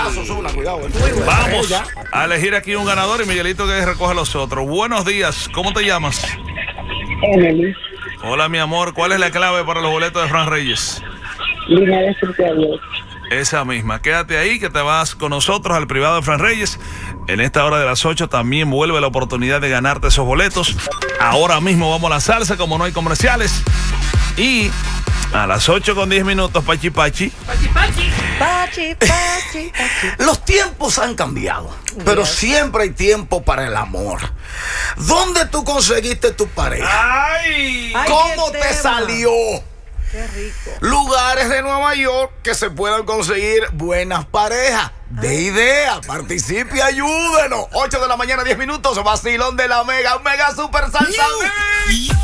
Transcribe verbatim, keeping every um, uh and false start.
Cuidado, vamos a elegir aquí un ganador y Miguelito que recoge los otros. Buenos días, ¿cómo te llamas? Emily. Hola, mi amor, ¿cuál es la clave para los boletos de Fran Reyes? Línea de Santiago. Esa misma, quédate ahí que te vas con nosotros al privado de Fran Reyes. En esta hora de las ocho también vuelve la oportunidad de ganarte esos boletos. Ahora mismo vamos a la salsa, como no hay comerciales. Y a las ocho con diez minutos, Pachi Pachi. Pachi Pachi. Pachi, pachi, pachi. Los tiempos han cambiado, pero siempre hay tiempo para el amor. ¿Dónde tú conseguiste tu pareja? ¡Ay! ¿Cómo te salió? Qué rico. Lugares de Nueva York que se puedan conseguir buenas parejas. De idea, participe y ayúdenos. ocho de la mañana, diez minutos, vacilón de la Mega, Mega Super Salsa.